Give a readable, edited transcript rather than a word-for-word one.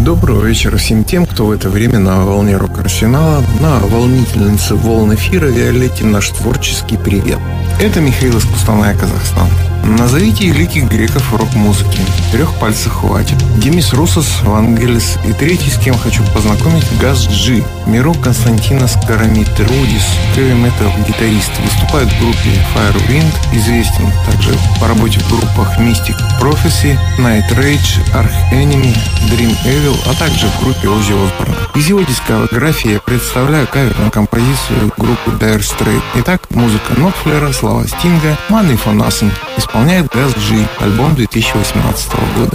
Доброго вечера всем тем, кто в это время на волне рок-арсенала, на волнительнице волн эфира Виолетте наш творческий привет. Это Михаил из Кустаная, Казахстан. Назовите великих греков рок-музыки. 3 пальцев хватит. Демис Русос, Вангелис и третий, с кем хочу познакомить, Газ Джи. Миро Константинос Карамитрудис, хэви-метал гитарист, выступает в группе Firewind, известен также по работе в группах Mystic Prophecy, Night Rage, Arch Enemy, Dream Evil, а также в группе Ozzy Osbourne. Из его дискографии я представляю кавер на композицию группы Dire Straits. Итак, музыка Нотфлера, слова Стинга, Money for Nothing. Исполняет Газ Джи, альбом 2018 года.